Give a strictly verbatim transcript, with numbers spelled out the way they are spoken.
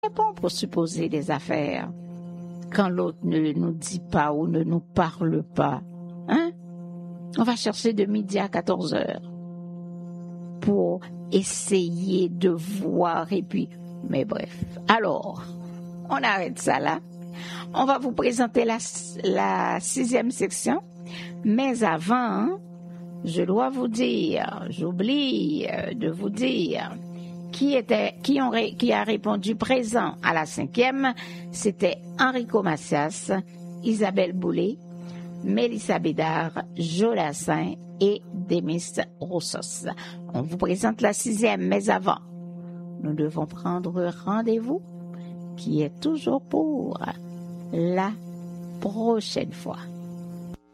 bon pour supposer des affaires quand l'autre ne nous dit pas ou ne nous parle pas. Hein? On va chercher de midi à quatorze heures pour essayer de voir et puis... Mais bref, alors, on arrête ça là. On va vous présenter la, la sixième section. Mais avant, je dois vous dire, j'oublie de vous dire, qui était, qui, ont, qui a répondu présent à la cinquième, c'était Enrico Macias, Isabelle Boulay, Mélissa Bédard, Jolassin et Demis Roussos. On vous présente la sixième, mais avant, nous devons prendre rendez-vous qui est toujours pour la prochaine fois.